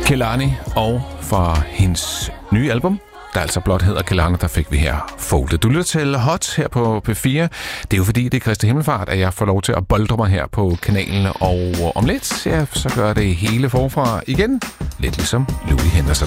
Kehlani, og fra hendes nye album, der altså blot hedder Kehlani, der fik vi her Folded. Du lytter til Hot her på P4. Det er jo fordi, det er Kristi Himmelfart, at jeg får lov til at boldre mig her på kanalen, og om lidt, ja, så gør det hele forfra igen, lidt ligesom Louis Henderson.